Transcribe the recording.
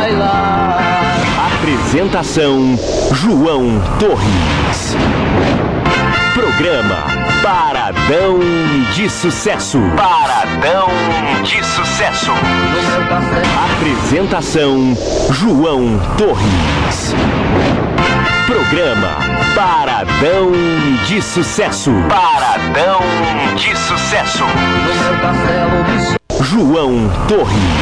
bailar. Apresentação: João Torres. Programa Paradão de Sucesso. Paradão de Sucesso. Apresentação: João Torres. Programa Paradão de Sucesso. Paradão de Sucesso. João Torres.